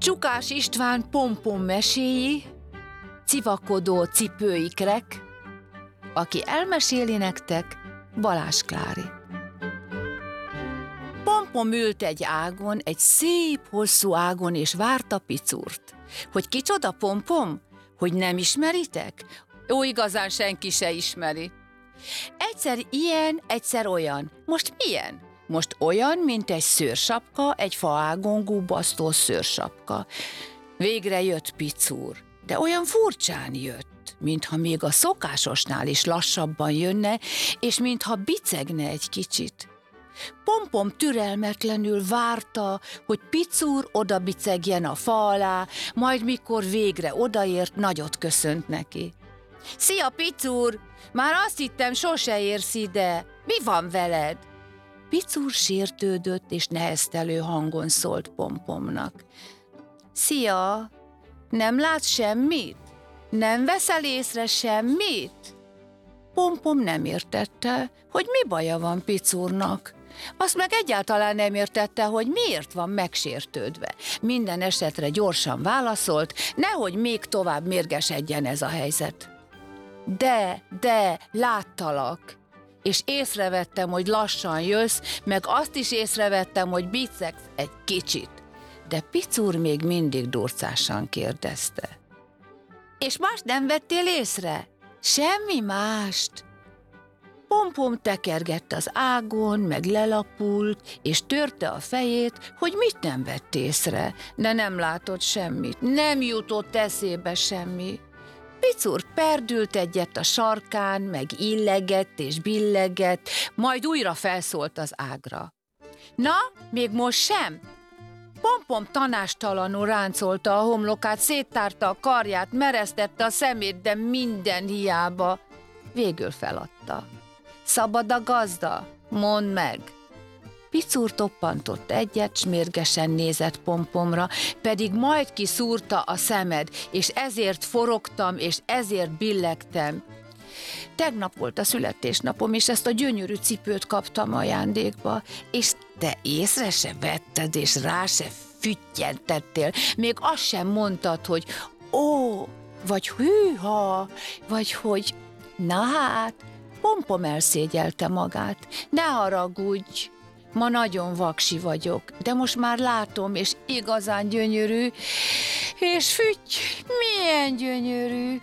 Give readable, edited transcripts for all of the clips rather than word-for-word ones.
Csukás István Pompom meséi, civakodó cipőikrek, aki elmeséli nektek, Balázs Klári. Pompom ült egy ágon, egy szép, hosszú ágon, és várta Picurt. Hogy kicsoda Pompom? Hogy nem ismeritek? Ó, igazán senki se ismeri. Egyszer ilyen, egyszer olyan. Most milyen? Most olyan, mint egy szőrsapka, egy faágon gubbasztó szőrsapka. Végre jött Picur, de olyan furcsán jött, mintha még a szokásosnál is lassabban jönne, és mintha bicegne egy kicsit. Pompom türelmetlenül várta, hogy Picur oda bicegjen a fa alá, majd mikor végre odaért, nagyot köszönt neki. Szia, Picur! Már azt hittem, sose érsz ide. Mi van veled? Picur sértődött és neheztelő hangon szólt Pompomnak. Szia! Nem látsz semmit? Nem veszel észre semmit? Pompom nem értette, hogy mi baja van Picurnak. Azt meg egyáltalán nem értette, hogy miért van megsértődve. Minden esetre gyorsan válaszolt, nehogy még tovább mérgesedjen ez a helyzet. De, láttalak, és észrevettem, hogy lassan jössz, meg azt is észrevettem, hogy bicegsz egy kicsit. De Picur még mindig durcásan kérdezte. És mást nem vettél észre? Semmi mást. Pompom tekergett az ágon, meg lelapult, és törte a fejét, hogy mit nem vett észre, de nem látott semmit, nem jutott eszébe semmi. Picur perdült egyet a sarkán, meg illegett és billegett, majd újra felszólt az ágra. Na, még most sem? Pompom tanástalanul ráncolta a homlokát, széttárta a karját, meresztette a szemét, de minden hiába. Végül feladta. Szabad a gazda? Mondd meg! Picur toppantott egyet, s mérgesen nézett Pompomra, pedig majd kiszúrta a szemed, és ezért forogtam, és ezért billegtem. Tegnap volt a születésnapom, és ezt a gyönyörű cipőt kaptam ajándékba, és te észre se vetted, és rá se füttyentettél, még azt sem mondtad, hogy ó, vagy hűha, vagy hogy na hát. Pompom elszégyelte magát. Ne haragudj, ma nagyon vaksi vagyok, de most már látom, és igazán gyönyörű, és fütty, milyen gyönyörű,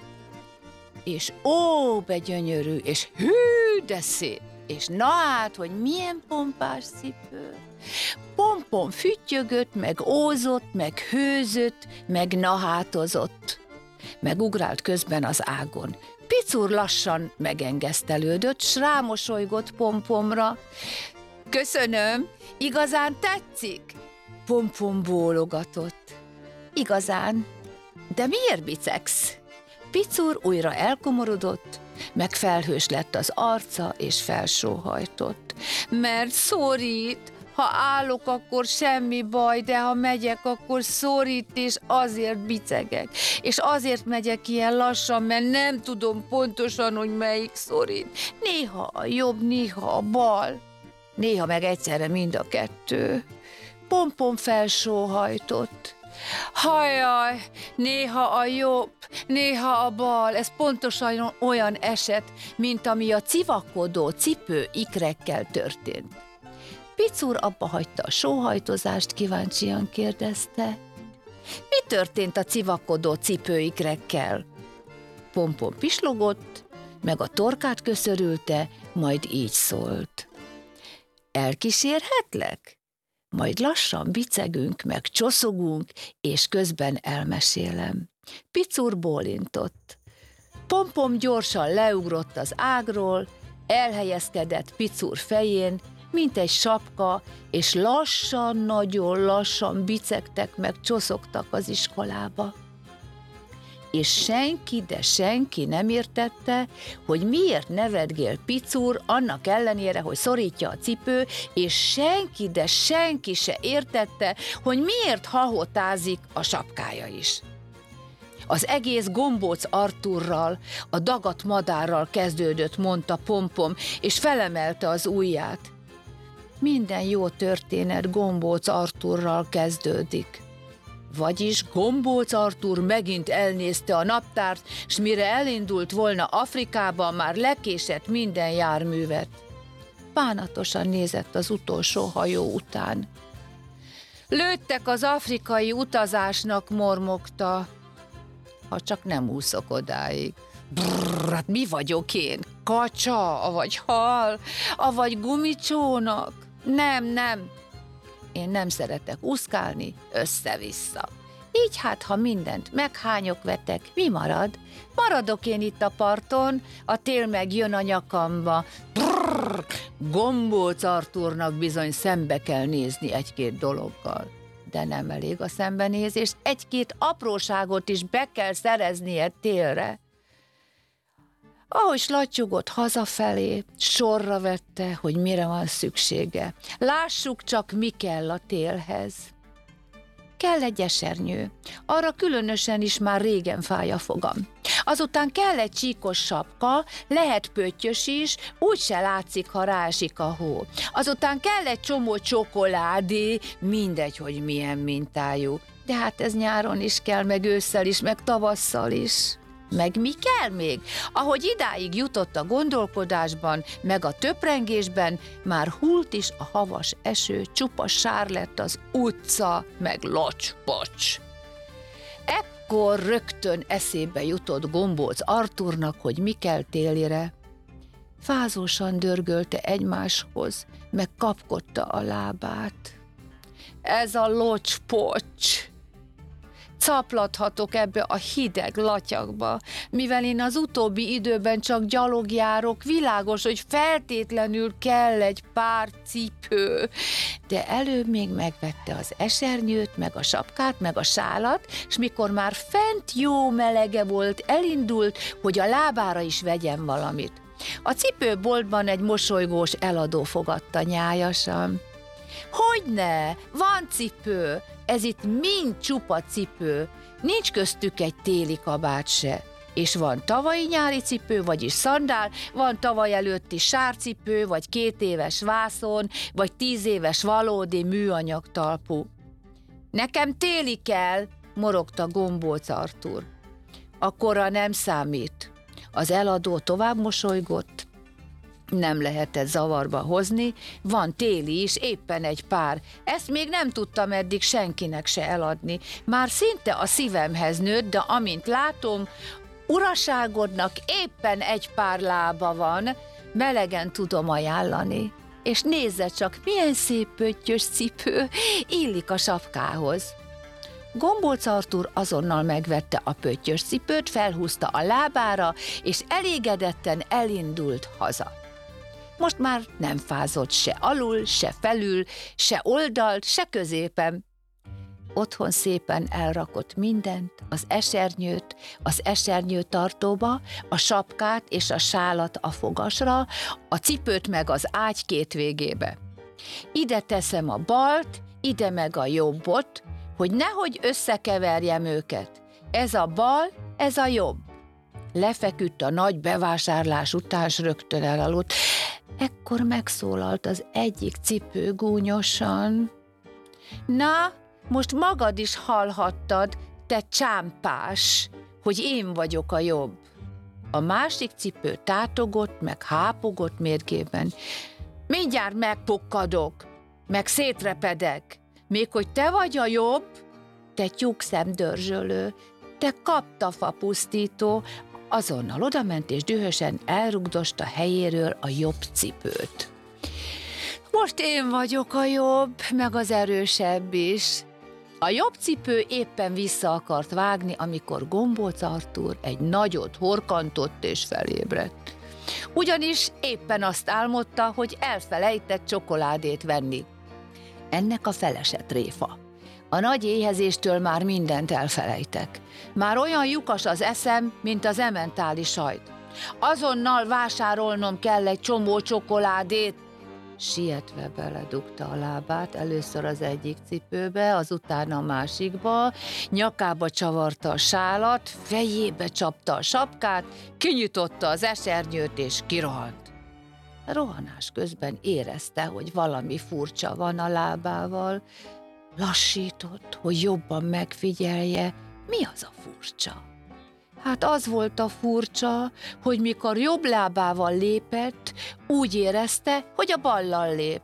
és ó, be gyönyörű, és hű, de szép, és na hát, hogy milyen pompás cipő. Pompom füttyögött, meg ózott, meg hőzött, meg nahátozott, meg ugrált közben az ágon. Picur lassan megengesztelődött, s rámosolygott Pompomra. Köszönöm, igazán tetszik? Pompom bólogatott. Igazán, de miért bicegsz? Picur újra elkomorodott, meg felhős lett az arca, és felsóhajtott. Mert szorít, ha állok, akkor semmi baj, de ha megyek, akkor szorít, és azért bicegek. És azért megyek ilyen lassan, mert nem tudom pontosan, hogy melyik szorít. Néha a jobb, néha a bal. Néha meg egyszerre mind a kettő. Pompom felsóhajtott. Hajjaj, néha a jobb, néha a bal, ez pontosan olyan eset, mint ami a civakodó cipő ikrekkel történt. Picur abba hagyta a sóhajtozást, kíváncsian kérdezte. Mi történt a civakodó cipőikrekkel? Pompom pislogott, meg a torkát köszörülte, majd így szólt. Elkísérhetlek? Majd lassan bicegünk, meg csoszogunk, és közben elmesélem. Picur bólintott. Pompom gyorsan leugrott az ágról, elhelyezkedett Picur fején, mint egy sapka, és lassan, nagyon lassan bicegtek meg csoszogtak az iskolába. És senki, de senki nem értette, hogy miért nevetgél Picur, annak ellenére, hogy szorítja a cipő, és senki, de senki se értette, hogy miért hahotázik a sapkája is. Az egész Gombóc Artúrral, a dagadt madárral kezdődött, mondta Pompom, és felemelte az ujját. Minden jó történet Gombóc Artúrral kezdődik. Vagyis Gombóc Artúr megint elnézte a naptárt, s mire elindult volna Afrikába, már lekésett minden járművet. Bánatosan nézett az utolsó hajó után. Lőttek az afrikai utazásnak, mormogta. Ha csak nem úszok odáig. Brrr, hát mi vagyok én? Kacsa, avagy hal, avagy gumicsónak? Nem. Én nem szeretek úszkálni össze-vissza. Így hát, ha mindent meghányok vetek, mi marad? Maradok én itt a parton, a tél meg jön a nyakamba. Brrr, Gombóc Artúrnak bizony szembe kell nézni egy-két dologgal. De nem elég a szembenézés, egy-két apróságot is be kell szereznie télre. Ahogy slattyogott hazafelé, sorra vette, hogy mire van szüksége. Lássuk csak, mi kell a télhez. Kell egy esernyő, arra különösen is már régen fáj a fogam. Azután kell egy csíkos sapka, lehet pöttyös is, úgyse látszik, ha ráesik a hó. Azután kell egy csomó csokoládé, mindegy, hogy milyen mintájú. De hát ez nyáron is kell, meg ősszel is, meg tavasszal is. Meg mi kell még? Ahogy idáig jutott a gondolkodásban, meg a töprengésben, már hult is a havas eső, csupa sár lett az utca, meg locs-pocs. Ekkor rögtön eszébe jutott Gombóc Artúrnak, hogy mi kell télire. Fázósan dörgölte egymáshoz, meg kapkodta a lábát. Ez a locs-pocs! Caplathatok ebbe a hideg latyagba, mivel én az utóbbi időben csak gyalogjárok, világos, hogy feltétlenül kell egy pár cipő. De előbb még megvette az esernyőt, meg a sapkát, meg a sálat, s mikor már fent jó melege volt, elindult, hogy a lábára is vegyen valamit. A cipőboltban egy mosolygós eladó fogadta nyájasan. Hogyne, van cipő, ez itt mind csupa cipő, nincs köztük egy téli kabát se. És van tavalyi nyári cipő, vagyis szandál, van tavaly előtti sárcipő, vagy 2 éves vászon, vagy 10 éves valódi műanyag talpú. Nekem téli kell, morogta Gombóc Artúr. Akkora nem számít. Az eladó tovább mosolygott. Nem lehetett zavarba hozni, van téli is, éppen egy pár. Ezt még nem tudtam eddig senkinek se eladni. Már szinte a szívemhez nőtt, de amint látom, uraságodnak éppen egy pár lába van, melegen tudom ajánlani. És nézze csak, milyen szép pöttyös cipő, illik a sapkához. Gombóc Artúr azonnal megvette a pöttyös cipőt, felhúzta a lábára, és elégedetten elindult haza. Most már nem fázott se alul, se felül, se oldalt, se középen. Otthon szépen elrakott mindent, az esernyőt az esernyőtartóba, a sapkát és a sálat a fogasra, a cipőt meg az ágy 2 végébe. Ide teszem a balt, ide meg a jobbot, hogy nehogy összekeverjem őket. Ez a bal, ez a jobb. Lefeküdt a nagy bevásárlás után, s rögtön elaludt. Ekkor megszólalt az egyik cipő gúnyosan. Na, most magad is hallhattad, te csámpás, hogy én vagyok a jobb. A másik cipő tátogott, meg hápogott mérgében. Mindjárt megpukkadok, meg szétrepedek. Még hogy te vagy a jobb, te tyúkszemdörzsölő, te kaptafapusztító. Azonnal odament és dühösen elrugdosta helyéről a jobb cipőt. Most én vagyok a jobb, meg az erősebb is. A jobb cipő éppen vissza akart vágni, amikor Gombóc Artúr egy nagyot horkantott és felébredt. Ugyanis éppen azt álmodta, hogy elfelejtett csokoládét venni. Ennek a felesett tréfa. A nagy éhezéstől már mindent elfelejtek. Már olyan lyukas az eszem, mint az ementáli sajt. Azonnal vásárolnom kell egy csomó csokoládét. Sietve beledugta a lábát, először az egyik cipőbe, azután a másikba, nyakába csavarta a sálat, fejébe csapta a sapkát, kinyitotta az esernyőt és kirohant. A rohanás közben érezte, hogy valami furcsa van a lábával. Lassított, hogy jobban megfigyelje, mi az a furcsa. Hát az volt a furcsa, hogy mikor jobb lábával lépett, úgy érezte, hogy a ballal lép.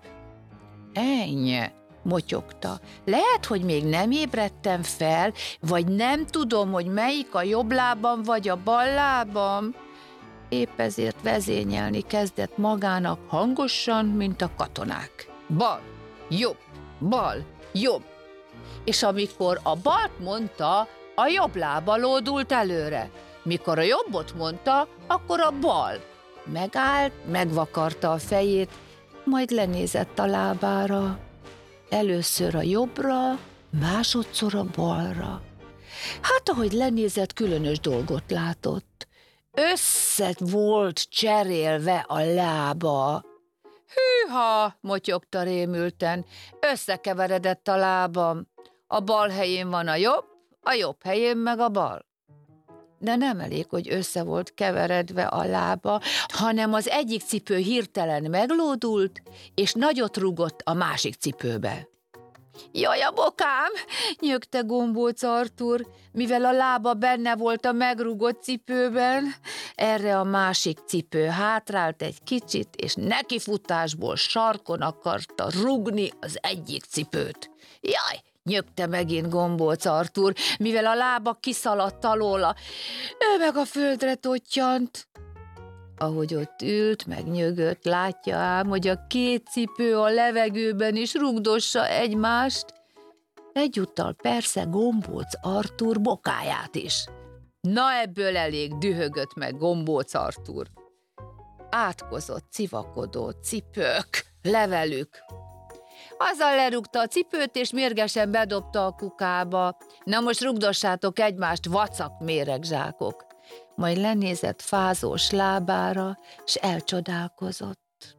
Ennyi, motyogta. Lehet, hogy még nem ébredtem fel, vagy nem tudom, hogy melyik a jobb lábam, vagy a bal lábam. Épp ezért vezényelni kezdett magának hangosan, mint a katonák. Bal, jobb, bal, jobb. És amikor a balt mondta, a jobb lába lódult előre. Mikor a jobbot mondta, akkor a bal. Megállt, megvakarta a fejét, majd lenézett a lábára. Először a jobbra, másodszor a balra. Hát, ahogy lenézett, különös dolgot látott. Össze volt cserélve a lába. Hűha, motyogta rémülten, összekeveredett a lábam. A bal helyén van a jobb helyén meg a bal. De nem elég, hogy össze volt keveredve a lába, hanem az egyik cipő hirtelen meglódult, és nagyot rúgott a másik cipőbe. Jaj, a bokám! Nyögte Gombóc Artúr, mivel a lába benne volt a megrúgott cipőben. Erre a másik cipő hátrált egy kicsit, és nekifutásból sarkon akarta rúgni az egyik cipőt. Jaj! Nyögte megint Gombóc Artúr, mivel a lába kiszaladt alóla. Ő meg a földre tottyant. Ahogy ott ült, meg nyögött, látja ám, hogy a két cipő a levegőben is rugdossa egymást. Egyúttal persze Gombóc Artúr bokáját is. Na ebből elég, dühögött meg Gombóc Artúr. Átkozott, civakodó cipők, levelük. Azzal lerúgta a cipőt, és mérgesen bedobta a kukába. Na most rugdossátok egymást, vacak méregzsákok. Majd lenézett fázós lábára, s elcsodálkozott.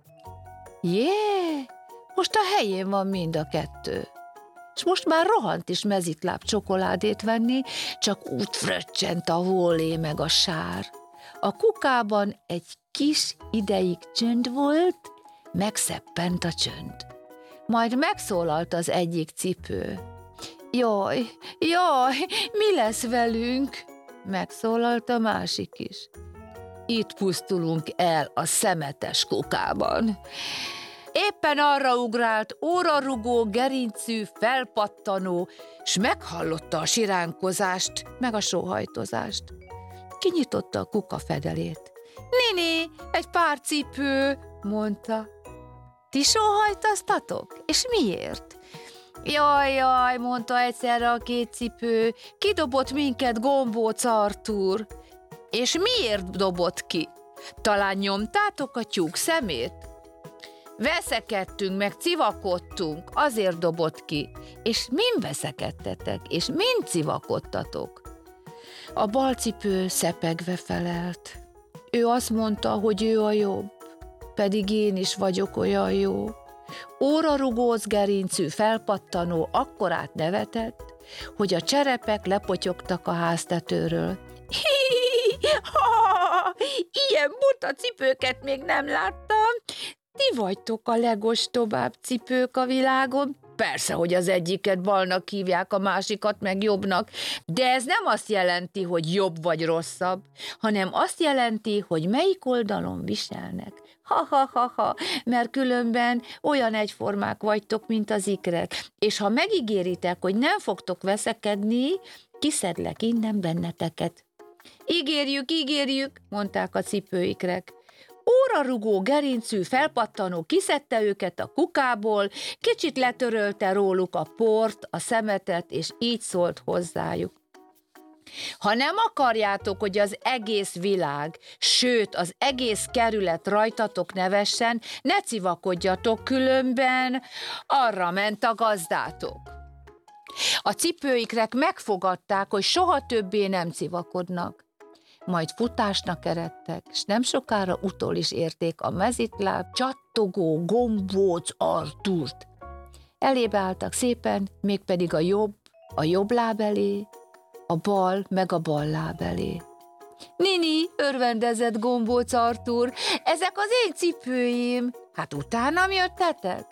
Jé, most a helyén van mind a kettő. S most már rohant is mezitláb csokoládét venni, csak úgy fröccsent a hólé meg a sár. A kukában egy kis ideig csönd volt, megszeppent a csönd. Majd megszólalt az egyik cipő. Jaj, mi lesz velünk? Megszólalt a másik is. Itt pusztulunk el a szemetes kukában. Éppen arra ugrált órarugó, gerincű, felpattanó, s meghallotta a siránkozást, meg a sóhajtozást. Kinyitotta a kuka fedelét. Néni, egy pár cipő, mondta. Ti sóhajtoztatok? És miért? Jaj, mondta egyszerre a két cipő, kidobott minket Gombóc Artúr. És miért dobott ki? Talán nyomtátok a tyúk szemét? Veszekedtünk, meg civakodtunk, azért dobott ki. És min veszekedtetek, és min civakodtatok? A bal cipő szepegve felelt. Ő azt mondta, hogy ő a jobb, pedig én is vagyok olyan jó. Órarugós gerincű felpattanó akkorát nevetett, hogy a cserepek lepotyogtak a háztetőről. Ilyen buta cipőket még nem láttam. Ti vagytok a legostobább cipők a világon. Persze, hogy az egyiket balnak hívják, a másikat meg jobbnak, de ez nem azt jelenti, hogy jobb vagy rosszabb, hanem azt jelenti, hogy melyik oldalon viselnek. Ha, mert különben olyan egyformák vagytok, mint az ikrek, és ha megígéritek, hogy nem fogtok veszekedni, kiszedlek innen benneteket. Ígérjük, mondták a cipőikrek. Órarugó, gerincű, felpattanó kiszedte őket a kukából, kicsit letörölte róluk a port, a szemetet, és így szólt hozzájuk. Ha nem akarjátok, hogy az egész világ, sőt az egész kerület rajtatok nevessen, ne civakodjatok, különben arra ment a gazdátok. A cipőikrek megfogadták, hogy soha többé nem civakodnak. Majd futásnak eredtek, s nem sokára utol is érték a mezitláb, csattogó Gombóc Artúrt. Elébe álltak szépen, mégpedig a jobb láb elé, a bal meg a bal láb elé. Nini, örvendezett Gombóc Artúr, ezek az én cipőim. Hát utánam jöttetek?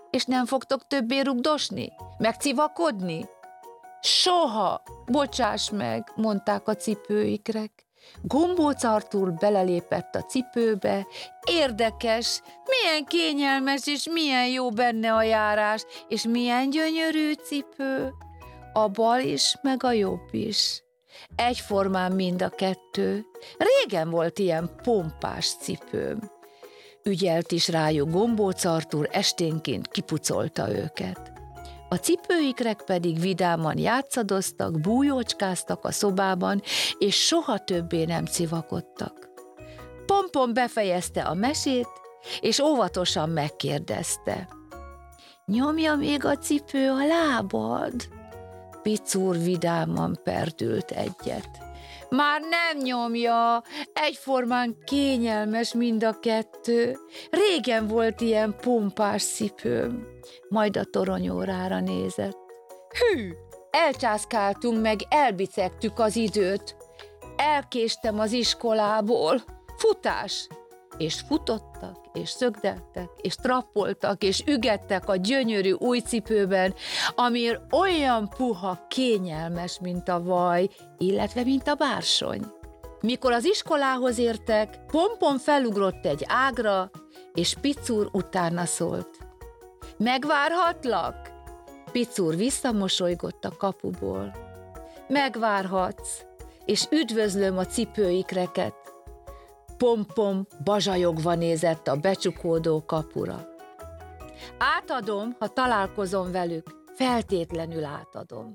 És nem fogtok többé rugdosni? Megcivakodni? Soha! Bocsáss meg, mondták a cipőikrek. Gombóc Artúr belelépett a cipőbe. Érdekes, milyen kényelmes és milyen jó benne a járás, és milyen gyönyörű cipő. A bal is, meg a jobb is. Egyformán mind a kettő. Régen volt ilyen pompás cipőm. Ügyelt is rájuk Gombóc Artúr, esténként kipucolta őket. A cipőikrek pedig vidáman játszadoztak, bújócskáztak a szobában, és soha többé nem civakodtak. Pompom befejezte a mesét, és óvatosan megkérdezte. Nyomja még a cipő a lábad? Picúr vidáman perdült egyet. Már nem nyomja, egyformán kényelmes mind a kettő. Régen volt ilyen pompás cipőm. Majd a toronyórára nézett. Hű, elcsászkáltunk meg, elbicegtük az időt. Elkéstem az iskolából. Futás! És futottak, és szögdeltek, és trappoltak, és ügettek a gyönyörű új cipőben, amiért olyan puha, kényelmes, mint a vaj, illetve mint a bársony. Mikor az iskolához értek, Pompom felugrott egy ágra, és Picúr utána szólt. Megvárhatlak? Picúr visszamosolygott a kapuból. Megvárhatsz, és üdvözlöm a cipőikreket. Pompom bazsajogva nézett a becsukódó kapura. Átadom, ha találkozom velük, feltétlenül átadom.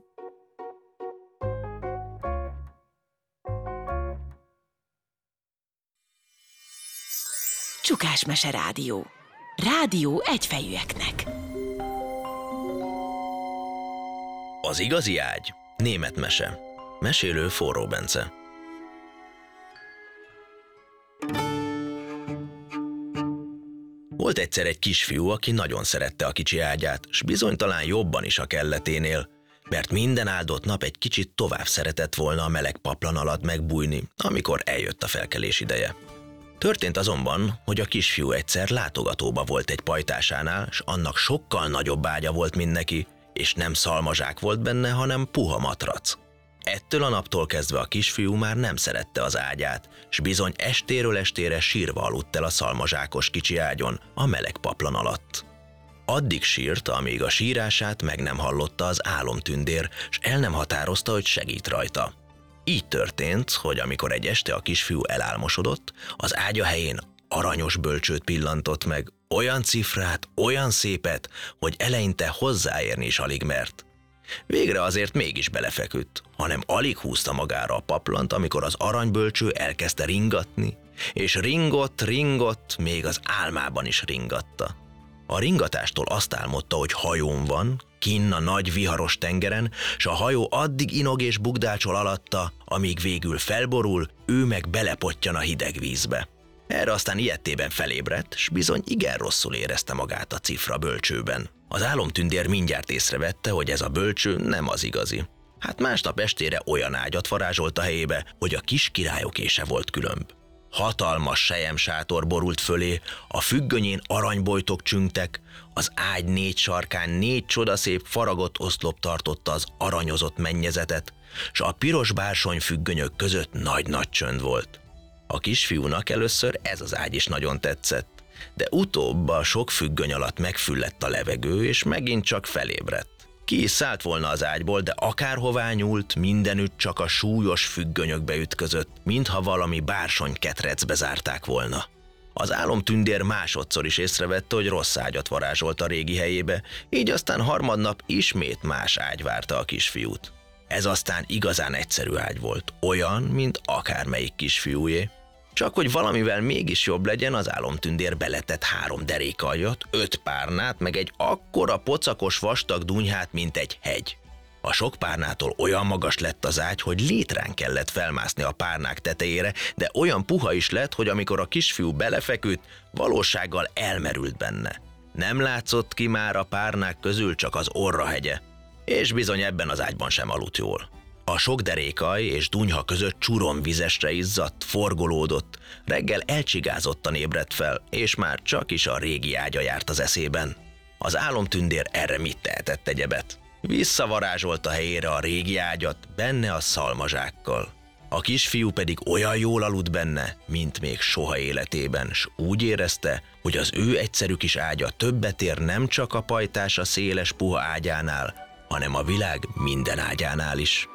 Csukásmese Rádió. Rádió egyfejűeknek. Az igazi ágy. Német mese. Mesélő Forró Bence. Volt egyszer egy kisfiú, aki nagyon szerette a kicsi ágyát, s bizony talán jobban is a kelleténél, mert minden áldott nap egy kicsit tovább szeretett volna a meleg paplan alatt megbújni, amikor eljött a felkelés ideje. Történt azonban, hogy a kisfiú egyszer látogatóba volt egy pajtásánál, s annak sokkal nagyobb ágya volt, mint neki, és nem szalmazsák volt benne, hanem puha matrac. Ettől a naptól kezdve a kisfiú már nem szerette az ágyát, s bizony estéről estére sírva aludt el a szalmazsákos kicsi ágyon, a meleg paplan alatt. Addig sírt, amíg a sírását meg nem hallotta az álomtündér, s el nem határozta, hogy segít rajta. Így történt, hogy amikor egy este a kisfiú elálmosodott, az ágya helyén aranyos bölcsőt pillantott meg, olyan cifrát, olyan szépet, hogy eleinte hozzáérni is alig mert. Végre azért mégis belefeküdt, hanem alig húzta magára a paplant, amikor az aranybölcső elkezdte ringatni, és ringott, még az álmában is ringatta. A ringatástól azt álmodta, hogy hajón van, kinn a nagy viharos tengeren, s a hajó addig inog és bugdácsol alatta, amíg végül felborul, ő meg belepottyan a hideg vízbe. Erre aztán ilyettében felébredt, s bizony igen rosszul érezte magát a cifra bölcsőben. Az álomtündér mindjárt észrevette, hogy ez a bölcső nem az igazi. Hát másnap estére olyan ágyat varázsolt a helyébe, hogy a kis királyokése volt különb. Hatalmas selyemsátor borult fölé, a függönyén aranybojtok csüngtek, az ágy 4 sarkán 4 csodaszép faragott oszlop tartotta az aranyozott mennyezetet, s a piros bársony függönyök között nagy-nagy csönd volt. A kisfiúnak először ez az ágy is nagyon tetszett, de utóbb a sok függöny alatt megfüllett a levegő, és megint csak felébredt. Ki is szállt volna az ágyból, de akárhová nyúlt, mindenütt csak a súlyos függönyökbe ütközött, mintha valami bársony ketrecbe zárták volna. Az álomtündér másodszor is észrevette, hogy rossz ágyat varázsolt a régi helyébe, így aztán harmadnap ismét más ágy várta a kisfiút. Ez aztán igazán egyszerű ágy volt, olyan, mint akármelyik kisfiújé. Csak hogy valamivel mégis jobb legyen, az álomtündér beletett 3 derékaljat, 5 párnát, meg egy akkora pocakos vastag dunyhát, mint egy hegy. A sok párnától olyan magas lett az ágy, hogy létrán kellett felmászni a párnák tetejére, de olyan puha is lett, hogy amikor a kisfiú belefeküdt, valósággal elmerült benne. Nem látszott ki már a párnák közül csak az orrahegye. És bizony ebben az ágyban sem aludt jól. A sok derékaj és dunyha között csuromvizesre izzadt, forgolódott, reggel elcsigázottan ébredt fel, és már csak is a régi ágya járt az eszében. Az álomtündér erre mit tehetett egyebet? Visszavarázsolta helyére a régi ágyat, benne a szalmazsákkal. A kisfiú pedig olyan jól aludt benne, mint még soha életében, s úgy érezte, hogy az ő egyszerű kis ágya többet ér nem csak a pajtása széles puha ágyánál, hanem a világ minden ágyánál is.